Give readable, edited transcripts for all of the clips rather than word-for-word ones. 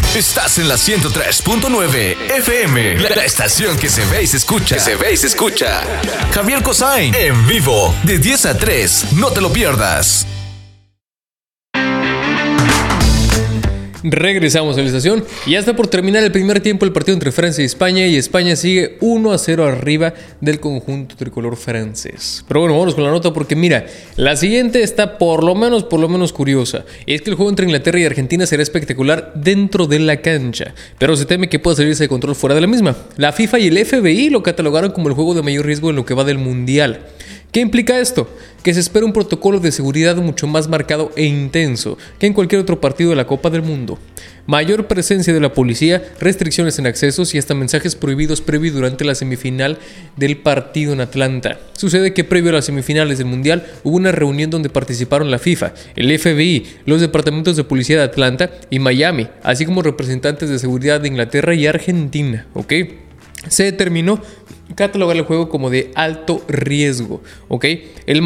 Estás en la 103.9 FM, la estación que se ve y se escucha. Javier Cossain, en vivo, de 10 a 3. No te lo pierdas. Regresamos a la estación y ya está por terminar el primer tiempo del partido entre Francia y España sigue 1-0 arriba del conjunto tricolor francés. Pero bueno, vamos con la nota porque mira, la siguiente está por lo menos curiosa. Es que el juego entre Inglaterra y Argentina será espectacular dentro de la cancha, pero se teme que pueda salirse de control fuera de la misma. La FIFA y el FBI lo catalogaron como el juego de mayor riesgo en lo que va del Mundial. ¿Qué implica esto? Que se espera un protocolo de seguridad mucho más marcado e intenso que en cualquier otro partido de la Copa del Mundo. Mayor presencia de la policía, restricciones en accesos y hasta mensajes prohibidos previo y durante la semifinal del partido en Atlanta. Sucede que previo a las semifinales del Mundial hubo una reunión donde participaron la FIFA, el FBI, los departamentos de policía de Atlanta y Miami, así como representantes de seguridad de Inglaterra y Argentina, ¿ok? Se determinó catalogar el juego como de alto riesgo, ¿ok? El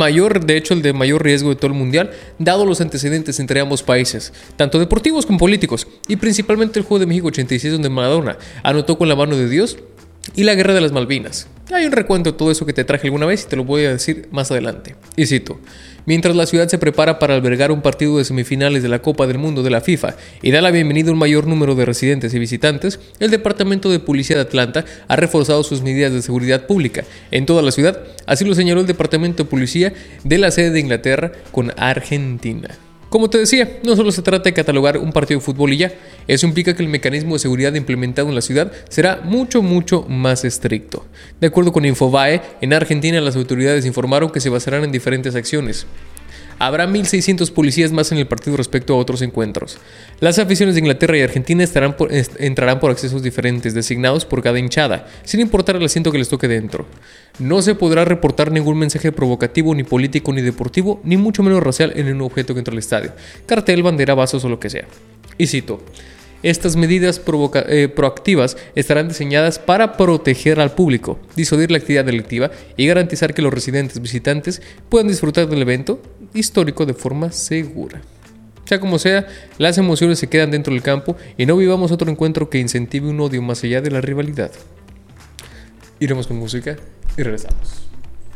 de mayor riesgo de todo el mundial, dado los antecedentes entre ambos países, tanto deportivos como políticos, y principalmente el juego de México 86 donde Maradona anotó con la mano de Dios y la guerra de las Malvinas. Hay un recuento de todo eso que te traje alguna vez y te lo voy a decir más adelante. Y cito: mientras la ciudad se prepara para albergar un partido de semifinales de la Copa del Mundo de la FIFA y da la bienvenida a un mayor número de residentes y visitantes, el Departamento de Policía de Atlanta ha reforzado sus medidas de seguridad pública en toda la ciudad, así lo señaló el Departamento de Policía de la sede de Inglaterra con Argentina. Como te decía, no solo se trata de catalogar un partido de fútbol y ya, eso implica que el mecanismo de seguridad implementado en la ciudad será mucho más estricto. De acuerdo con Infobae, en Argentina las autoridades informaron que se basarán en diferentes acciones. Habrá 1.600 policías más en el partido respecto a otros encuentros. Las aficiones de Inglaterra y Argentina entrarán por accesos diferentes, designados por cada hinchada, sin importar el asiento que les toque dentro. No se podrá reportar ningún mensaje provocativo, ni político, ni deportivo, ni mucho menos racial en un objeto que entre al estadio, cartel, bandera, vasos o lo que sea. Y cito: estas medidas proactivas estarán diseñadas para proteger al público, disuadir la actividad delictiva y garantizar que los residentes visitantes puedan disfrutar del evento histórico de forma segura. Sea como sea, las emociones se quedan dentro del campo y no vivamos otro encuentro que incentive un odio más allá de la rivalidad. Iremos con música y regresamos.